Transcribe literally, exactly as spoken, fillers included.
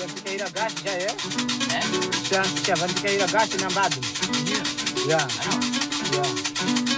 Fica gás já é? É? Já, já vai ficar gás na bado. Yeah. Yeah. I know. Yeah.